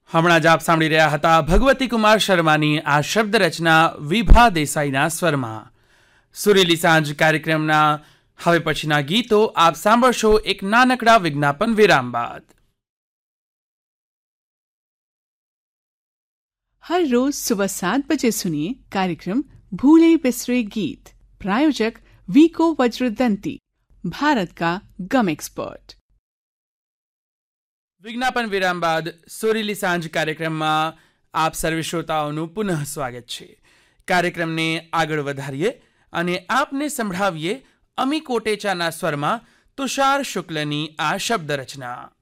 હમણાં જ આપ સાંભળી રહ્યા હતા ભગવતી કુમાર શર્માની આ શબ્દ રચના વિભા દેસાઈના સ્વરમાં. સુરીલી સાંજ કાર્યક્રમના હવે પછીના ગીતો આપ સાંભળશો એક નાનકડા વિજ્ઞાપન વિરામ બાદ. हर रोज सुबह 7 बजे सुनिए कार्यक्रम भूले बिसरे गीत. प्रायोजक वीको वज्रदंती, भारत का गम एक्सपर्ट. વિજ્ઞાપન વિરામ બાદ સુરીલી સાંજ કાર્યક્રમમાં આપ સર્વે શ્રોતાઓનું પુનઃ સ્વાગત છે. કાર્યક્રમને આગળ વધારીએ અને આપને સંભળાવીએ અમી કોટેચાના સ્વરમાં તુષાર શુક્લની આ શબ્દ રચના.